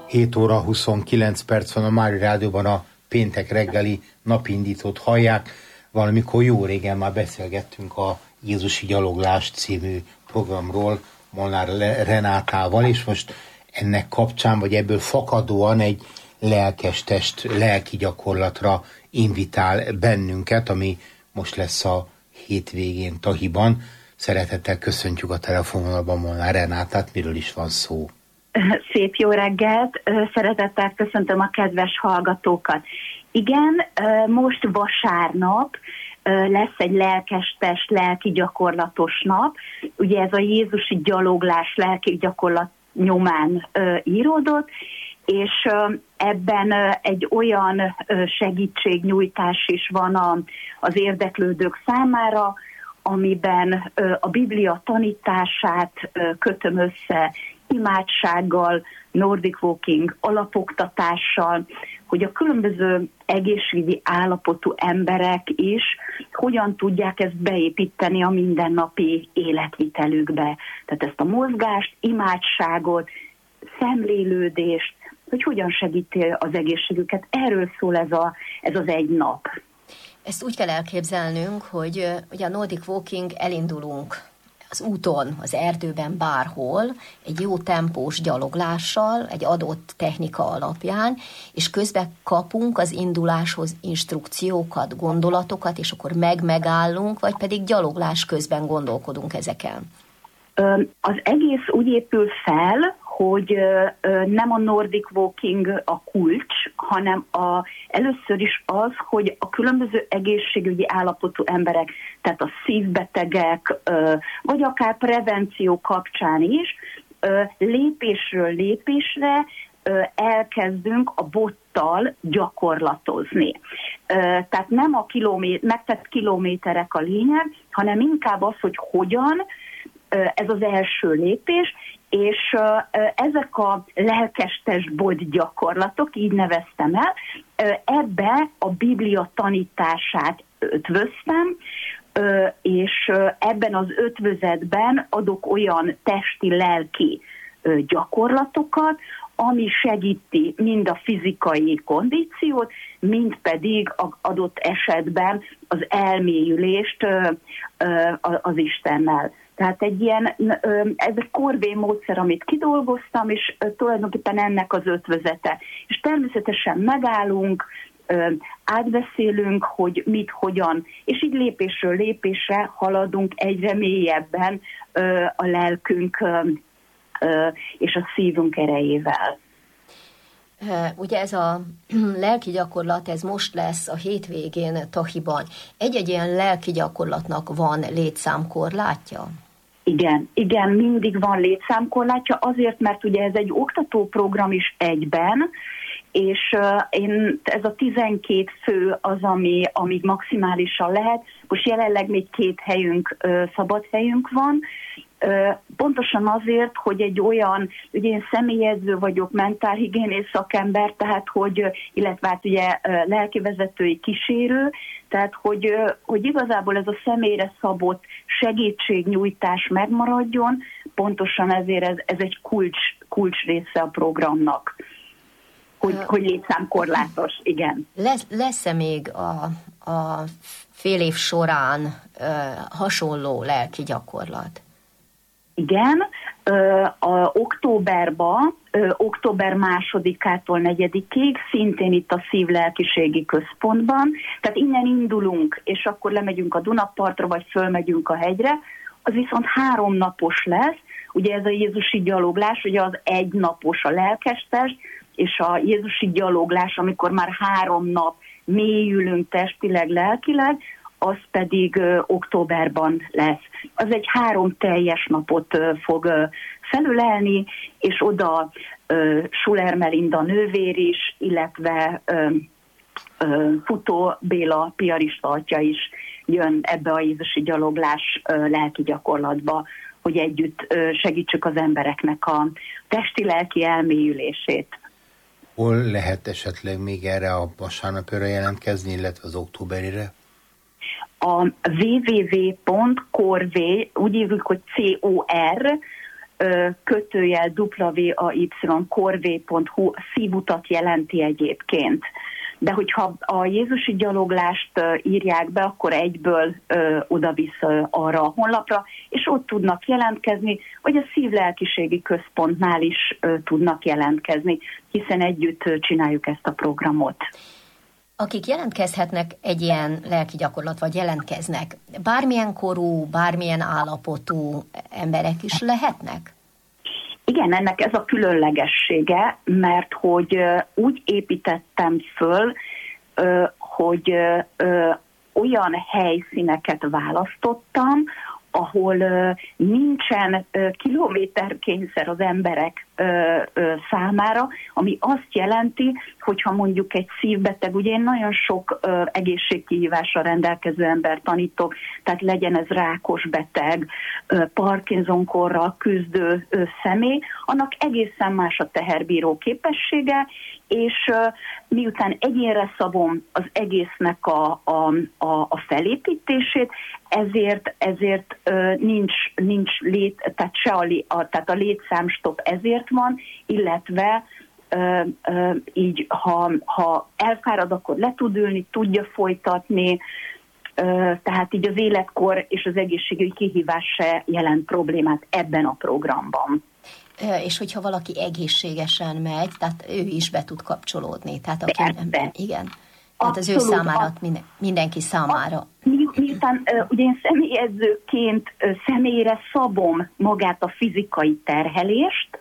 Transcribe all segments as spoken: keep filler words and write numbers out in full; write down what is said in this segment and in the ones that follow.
hét óra huszonkilenc perc van a Mári Rádióban, a péntek reggeli napindítót hallják. Valamikor jó régen már beszélgettünk a Jézusi Gyaloglás című programról Molnár Renátával, és most ennek kapcsán, vagy ebből fakadóan egy lelkestest, lelki gyakorlatra invitál bennünket, ami most lesz a hétvégén Tahiban. Szeretettel köszöntjük a telefonvonalban Molnár Renátát. Miről is van szó? Szép jó reggelt, szeretettel köszöntöm a kedves hallgatókat. Igen, most vasárnap lesz egy lelkestest, lelki gyakorlatos nap. Ugye ez a Jézusi Gyaloglás lelki gyakorlat nyomán íródott, és ebben egy olyan segítségnyújtás is van az érdeklődők számára, amiben a Biblia tanítását kötöm össze imádsággal, Nordic Walking alapoktatással, hogy a különböző egészségügyi állapotú emberek is hogyan tudják ezt beépíteni a mindennapi életvitelükbe. Tehát ezt a mozgást, imádságot, szemlélődést, hogy hogyan segíti az egészségüket. Erről szól ez, a, ez az egy nap. Ezt úgy kell elképzelnünk, hogy ugye a Nordic Walking elindulunk az úton, az erdőben, bárhol, egy jó tempós gyaloglással, egy adott technika alapján, és közben kapunk az induláshoz instrukciókat, gondolatokat, és akkor meg-megállunk, vagy pedig gyaloglás közben gondolkodunk ezeken. Az egész úgy épül fel, hogy nem a Nordic Walking a kulcs, hanem a, először is az, hogy a különböző egészségügyi állapotú emberek, tehát a szívbetegek, vagy akár prevenció kapcsán is, lépésről lépésre elkezdünk a bottal gyakorlatozni. Tehát nem a kilomé- megtett kilométerek a lényeg, hanem inkább az, hogy hogyan, ez az első lépés, és ezek a lelkestes bot gyakorlatok, így neveztem el, ebbe a Biblia tanítását ötvöztem, és ebben az ötvözetben adok olyan testi-lelki gyakorlatokat, ami segíti mind a fizikai kondíciót, mind pedig az adott esetben az elmélyülést az Istennel. Tehát egy ilyen, ez egy Corvé módszer, amit kidolgoztam, és tulajdonképpen ennek az ötvözete. És természetesen megállunk, átbeszélünk, hogy mit, hogyan, és így lépésről lépésre haladunk egyre mélyebben a lelkünk és a szívünk erejével. Ugye ez a lelki gyakorlat, ez most lesz a hétvégén Tahiban. Egy-egy ilyen lelki gyakorlatnak van létszámkorlátja? Igen, igen, mindig van létszámkorlátja, azért, mert ugye ez egy oktatóprogram is egyben, és uh, én, ez a tizenkét fő az, ami, amíg maximálisan lehet. Most jelenleg még két helyünk, uh, szabad helyünk van, uh, pontosan azért, hogy egy olyan, ugye én személyedző vagyok, mentálhigiénész szakember, tehát hogy, illetve hát ugye uh, lelkivezetői kísérő, tehát hogy, uh, hogy igazából ez a személyre szabott segítségnyújtás megmaradjon, pontosan ezért ez, ez egy kulcs, kulcs része a programnak. Hogy, hogy létszámkorlátos, igen. Lesz, lesz-e még a, a fél év során uh, hasonló lelki gyakorlat? Igen, uh, a októberban, uh, október másodikától negyedikig, szintén itt a Szívlelkiségi Központban, tehát innen indulunk, és akkor lemegyünk a Dunapartra, vagy fölmegyünk a hegyre, az viszont három napos lesz, ugye ez a Jézusi Gyaloglás, ugye az egy napos a lelkestest, és a Jézusi Gyaloglás, amikor már három nap mélyülünk testileg, lelkileg, az pedig ö, októberban lesz. Az egy három teljes napot ö, fog ö, felülelni, és oda ö, Schuller Melinda nővér is, illetve ö, ö, Futó Béla piarista atya is jön ebbe a Jézusi Gyaloglás ö, lelki gyakorlatba, hogy együtt ö, segítsük az embereknek a testi-lelki elmélyülését. Hol lehet esetleg még erre a vasárnapra jelentkezni, illetve az októberire? A double-u double-u double-u pont corvé, úgy írjuk, hogy C O R kötőjel W A Y korvé pont hu szívutat jelenti egyébként. De hogyha a Jézusi gyaloglást írják be, akkor egyből oda-visz arra a honlapra, és ott tudnak jelentkezni, vagy a Szívlelkiségi Központnál is ö, tudnak jelentkezni, hiszen együtt csináljuk ezt a programot. Akik jelentkezhetnek egy ilyen lelki gyakorlat, vagy jelentkeznek, bármilyen korú, bármilyen állapotú emberek is lehetnek? Igen, ennek ez a különlegessége, mert hogy úgy építettem föl, hogy olyan helyszíneket választottam, ahol nincsen kilométerkényszer az emberek számára, ami azt jelenti, hogyha mondjuk egy szívbeteg, ugye én nagyon sok egészségkihívással rendelkező ember tanítok, tehát legyen ez rákos beteg, Parkinson-korral küzdő személy, annak egészen más a teherbíró képessége, és miután egyénre szabom az egésznek a, a, a, a felépítését, ezért, ezért nincs, nincs lét, tehát se a, a, tehát a létszámstop ezért van, illetve ö, ö, így, ha, ha elfárad, akkor le tud ülni, tudja folytatni, ö, tehát így az életkor és az egészségügyi kihívás se jelent problémát ebben a programban. És hogyha valaki egészségesen megy, tehát ő is be tud kapcsolódni. Tehát aki, igen. Tehát az ő számára, minden, mindenki számára. Miután ugye én személyedzőként személyre szabom magát a fizikai terhelést,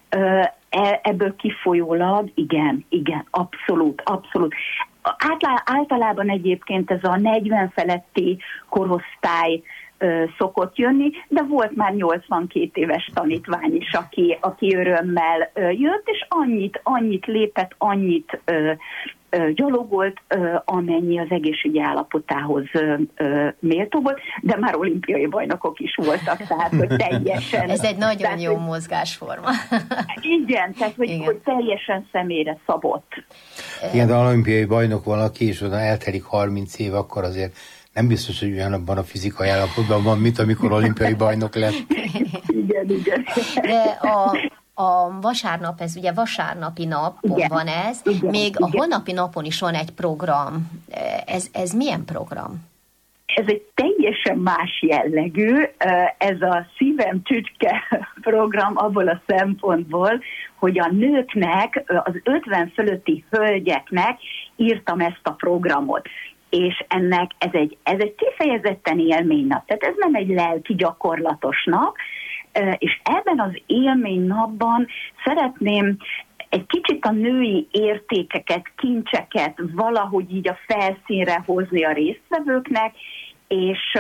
ebből kifolyólag igen, igen, abszolút, abszolút. Általában egyébként ez a negyven feletti korosztály szokott jönni, de volt már nyolcvankét éves tanítvány is, aki, aki örömmel jött, és annyit, annyit lépett, annyit ö, ö, gyalogolt, ö, amennyi az egészségi állapotához ö, ö, méltó volt, de már olimpiai bajnokok is voltak, tehát hogy teljesen... Ez egy nagyon tehát, jó mozgásforma. Igen, tehát hogy, igen. hogy teljesen személyre szabott. Igen, de olimpiai bajnok valaki, és oda eltelik harminc év, akkor azért nem biztos, hogy ugyanabban a fizikai állapotban van, mint amikor olimpiai bajnok lett. Igen, igen. De a, a vasárnap, ez ugye vasárnapi napon igen, van ez, igen, még igen. A holnapi napon is van egy program. Ez, ez milyen program? Ez egy teljesen más jellegű, ez a Szívem Csücske program abból a szempontból, hogy a nőknek, az ötven fölötti hölgyeknek írtam ezt a programot. És ennek ez egy, ez egy kifejezetten élménynap, tehát ez nem egy lelki gyakorlatos nap, és ebben az élménynapban szeretném egy kicsit a női értékeket, kincseket valahogy így a felszínre hozni a résztvevőknek, és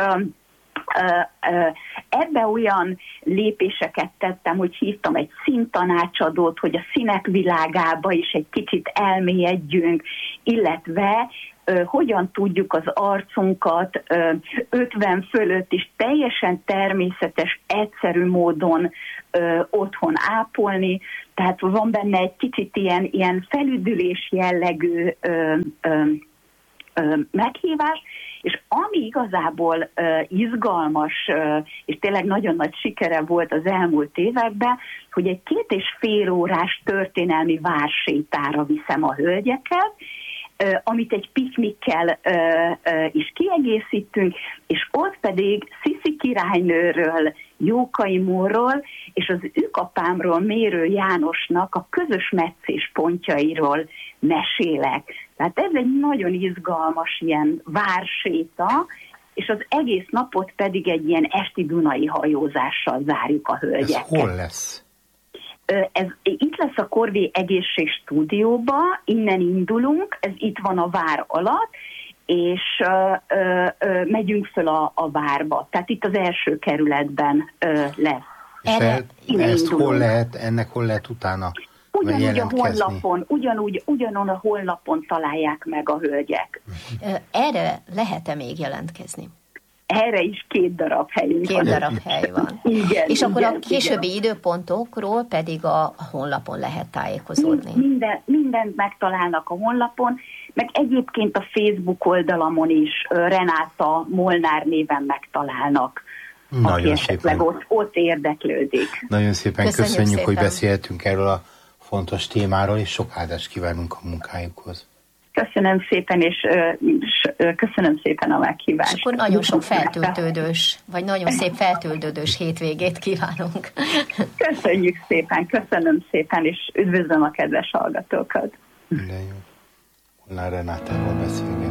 ebbe olyan lépéseket tettem, hogy hívtam egy színtanácsadót, hogy a színek világába is egy kicsit elmélyedjünk, illetve hogyan tudjuk az arcunkat ötven fölött is teljesen természetes, egyszerű módon otthon ápolni. Tehát van benne egy kicsit ilyen, ilyen felüdülés jellegű meghívás, és ami igazából uh, izgalmas, uh, és tényleg nagyon nagy sikere volt az elmúlt években, hogy egy két és fél órás történelmi vársétára viszem a hölgyeket, uh, amit egy piknikkel uh, uh, is kiegészítünk, és ott pedig Sziszi királynőről, Jókai Mórról és az ükapámról, Mérő Jánosnak a közös metszés pontjairól mesélek. Tehát ez egy nagyon izgalmas ilyen várséta, és az egész napot pedig egy ilyen esti dunai hajózással zárjuk a hölgyeket. Ez hol lesz? Ez itt lesz a Korvé Egészség Stúdióba, innen indulunk, ez itt van a vár alatt, és ö, ö, ö, megyünk föl a, a várba. Tehát itt az első kerületben ö, lesz. És e, ezt hol lehet, ennek hol lehet utána ugyanúgy a honlapon, ugyanúgy, ugyanon a honlapon találják meg a hölgyek. Erre lehet-e még jelentkezni? Erre is két darab helyünk két van. Két darab hely van. Igen, és igen, akkor a későbbi igen. időpontokról pedig a honlapon lehet tájékozódni. Minden, mindent megtalálnak a honlapon, meg egyébként a Facebook oldalamon is Renáta Molnár néven megtalálnak Nagyon szépen. Ott, ott érdeklődik. Nagyon szépen köszönjük, köszönjük szépen. hogy beszéltünk erről a fontos témáról, és sok áldást kívánunk a munkájukhoz. Köszönöm szépen, és, és köszönöm szépen a meghívást. És akkor nagyon sok feltöltődős, vagy nagyon szép feltöltődős hétvégét kívánunk. Köszönjük szépen, köszönöm szépen, és üdvözlöm a kedves hallgatókat. Minden jó. Molnár Renátával beszélgetünk.